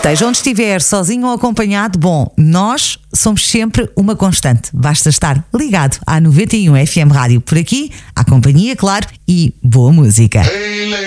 Esteja onde estiver, sozinho ou acompanhado, bom, nós somos sempre uma constante. Basta estar ligado à 91 FM Rádio. Por aqui, à companhia, claro, e boa música.